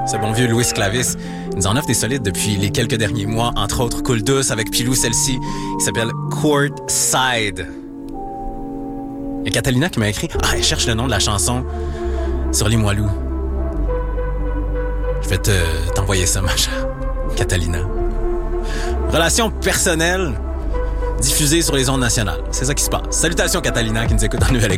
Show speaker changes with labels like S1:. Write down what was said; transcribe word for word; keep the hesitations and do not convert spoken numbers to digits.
S1: ce bon vieux Louis Clavis. Il nous en offre des solides depuis les quelques derniers mois, entre autres Cool Douce avec Pilou, celle-ci, qui s'appelle Courtside. Il y a Catalina qui m'a écrit « Ah, elle cherche le nom de la chanson sur les Moilous. » Je vais te, t'envoyer ça, ma chère Catalina. Relation personnelle diffusée sur les ondes nationales. C'est ça qui se passe. Salutations Catalina qui nous écoute en Nouvelle-Écosse.